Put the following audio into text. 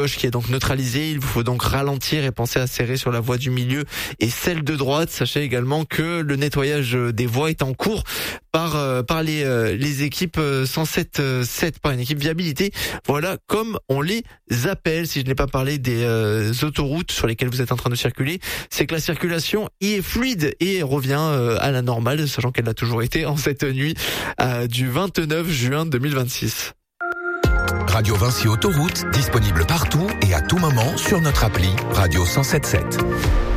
gauche qui est donc neutralisée. Il vous faut donc ralentir et penser à serrer sur la voie du milieu et celle de droite. Sachez également que le nettoyage des voies est en cours par les équipes 107 par une équipe viabilité. Voilà comme on les appelle. Si je n'ai pas parlé des autoroutes sur lesquelles vous êtes en train de circuler, c'est que la circulation y est fluide et revient à la normale, sachant qu'elle l'a toujours été en cette nuit du 29 juin 2026. Radio Vinci Autoroute, disponible partout et à tout moment sur notre appli Radio 107.7.